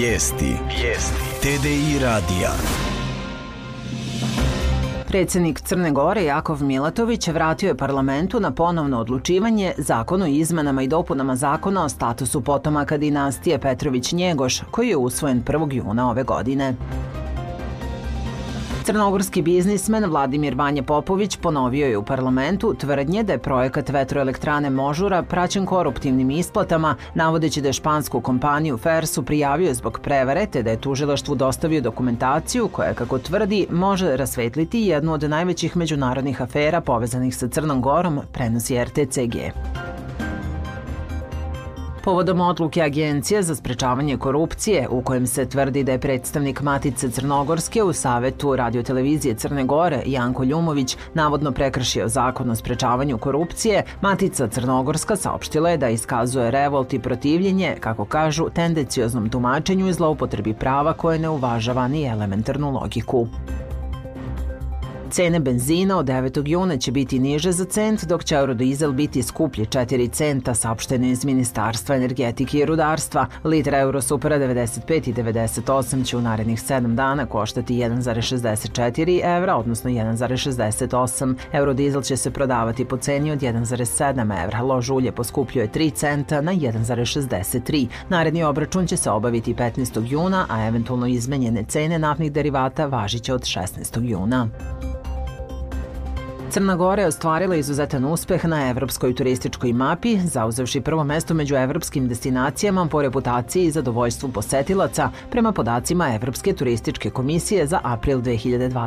Vijesti TDI radija. Predsjednik Crne Gore Jakov Milatović vratio je parlamentu na ponovno odlučivanje Zakon o izmenama i dopunama Zakona o statusu potomaka dinastije Petrović-Njegoš, koji je usvojen 1. juna ove godine. Crnogorski biznismen Vladimir Vanja Popović ponovio je u parlamentu tvrdnje da je projekat vetroelektrane Možura praćen koruptivnim isplatama, navodeći da je špansku kompaniju Fersu prijavio zbog prevare te da je tužilaštvu dostavio dokumentaciju koja, kako tvrdi, može rasvetliti jednu od najvećih međunarodnih afera povezanih sa Crnom Gorom, prenosi RTCG. Povodom odluke Agencije za sprečavanje korupcije, u kojem se tvrdi da je predstavnik Matice Crnogorske u Savetu radiotelevizije Crne Gore Janko Ljumović navodno prekršio zakon o sprečavanju korupcije, Matica Crnogorska saopštila je da iskazuje revolt i protivljenje, kako kažu, tendencioznom tumačenju i zloupotrebi prava koje ne uvažava ni elementarnu logiku. Cene benzina od 9. juna će biti niže za cent, dok će eurodizel biti skuplji 4 centa, saopšteno iz Ministarstva energetike i rudarstva. Litra Eurosupera 95 i 98 će u narednih 7 dana koštati 1,64 evra, odnosno 1,68. Eurodizel će se prodavati po ceni od 1,7 evra. Lož ulje poskupljuje 3 centa na 1,63. Naredni obračun će se obaviti 15. juna, a eventualno izmenjene cene naftnih derivata važiće od 16. juna. Crna Gora je ostvarila izuzetan uspeh na evropskoj turističkoj mapi, zauzevši prvo mesto među evropskim destinacijama po reputaciji i zadovoljstvu posetilaca, prema podacima Evropske turističke komisije za april 2020.